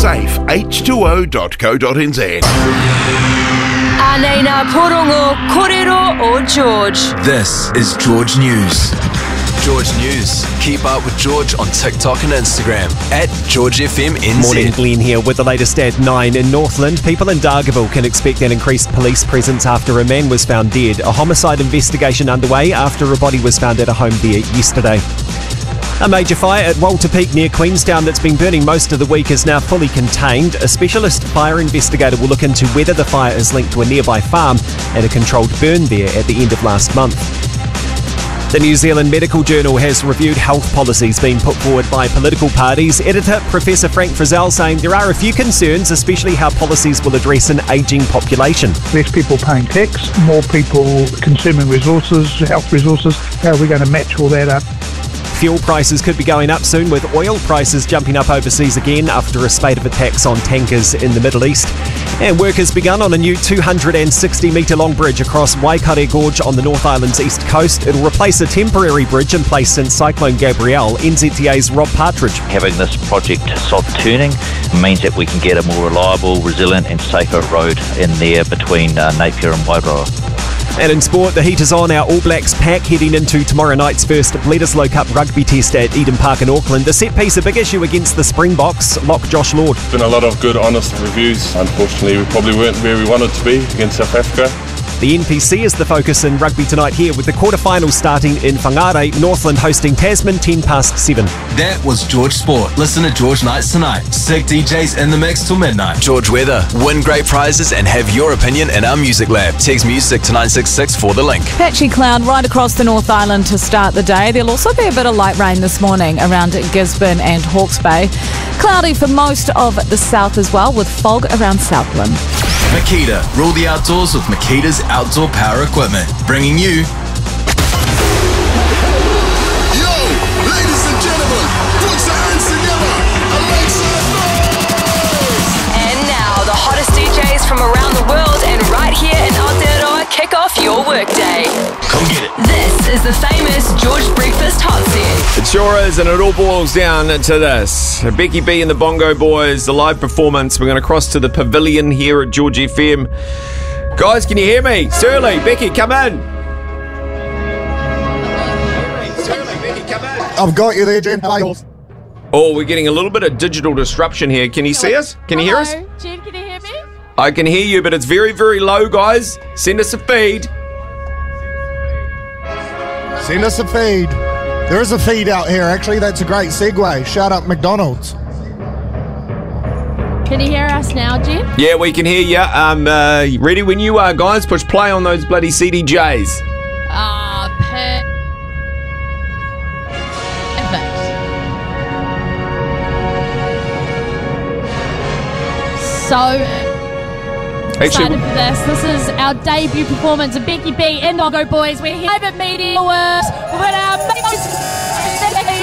safeh2o.co.nz. Anena Porongo Korero o George. This is George News. George News. Keep up with George on TikTok and Instagram at GeorgeFMNZ. Morning, Glenn here with the latest at 9 in Northland. People in Dargaville can expect an increased police presence after a man was found dead. A homicide investigation underway after a body was found at a home there yesterday. A major fire at Walter Peak near Queenstown that's been burning most of the week is now fully contained. A specialist fire investigator will look into whether the fire is linked to a nearby farm and a controlled burn there at the end of last month. The New Zealand Medical Journal has reviewed health policies being put forward by political parties. Editor Professor Frank Frizzell saying there are a few concerns, especially how policies will address an ageing population. Less people paying tax, more people consuming resources, health resources. How are we going to match all that up? Fuel prices could be going up soon, with oil prices jumping up overseas again after a spate of attacks on tankers in the Middle East. And work has begun on a new 260-metre long bridge across Waikato Gorge on the North Island's east coast. It'll replace a temporary bridge in place since Cyclone Gabrielle. NZTA's Rob Partridge. Having this project soft turning means that we can get a more reliable, resilient and safer road in there between Napier and Wairoa. And in sport, the heat is on. Our All Blacks pack heading into tomorrow night's first Bledisloe Cup rugby test at Eden Park in Auckland. The set piece a big issue against the Springboks. Lock Josh Lord. Been a lot of good, honest reviews. Unfortunately, we probably weren't where we wanted to be against South Africa. The NPC is the focus in rugby tonight here, with the quarterfinals starting in Whangarei. Northland hosting Tasman 7:10. That was George Sport. Listen to George Nights tonight. Sick DJs in the mix till midnight. George Weather. Win great prizes and have your opinion in our music lab. Text music to 966 for the link. Patchy cloud right across the North Island to start the day. There'll also be a bit of light rain this morning around Gisborne and Hawke's Bay. Cloudy for most of the south as well, with fog around Southland. Makita. Rule the outdoors with Makita's outdoor power equipment. Bringing you... Yo, ladies and gentlemen, put your hands together and make some noise! And now, the hottest DJs from around the world and right here in Aotearoa kick off your workday. Come get it. This is the famous George Breakfast Hot Set. It sure is, and it all boils down to this. Becky B and the Bongo Boys, the live performance. We're going to cross to the pavilion here at George FM. Guys, can you hear me? Sterling, Becky, come in. I've got you there, Jen. Oh, we're getting a little bit of digital disruption here. Can you see us? Can you hear us? Jen, can you hear me? I can hear you, but it's very, very low, guys. Send us a feed. Send us a feed. There is a feed out here, actually. That's a great segue. Shout out McDonald's. Can you hear us now, Jen? Yeah, we can hear you. Ready when you are, guys. Push play on those bloody CDJs. Perfect. So excited for this. This is our debut performance of Becky B and Bongo Boys. We're here at Media with our